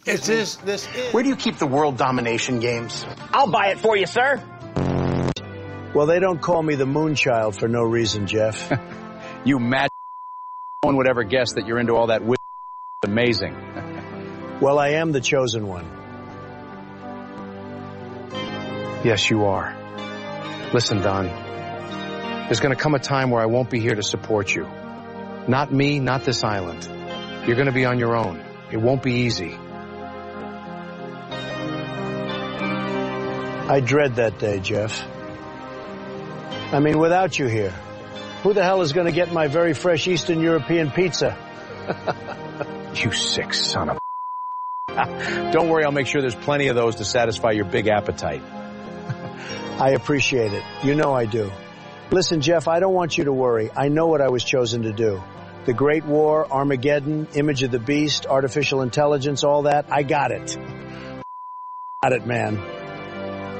This is. Where do you keep the world domination games? I'll buy it for you, sir. Well, they don't call me the Moonchild for no reason, Jeff. You mad. No one would ever guess that you're into all that amazing. Well, I am the chosen one. Yes, you are. Listen, Don. There's going to come a time where I won't be here to support you. Not me, not this island. You're going to be on your own. It won't be easy. I dread that day, Jeff. I mean, without you here, who the hell is going to get my very fresh Eastern European pizza? You sick son of a... Don't worry, I'll make sure there's plenty of those to satisfy your big appetite. I appreciate it. You know I do. Listen, Jeff, I don't want you to worry. I know what I was chosen to do. The Great War, Armageddon, Image of the Beast, artificial intelligence, all that. I got it. Got it, man.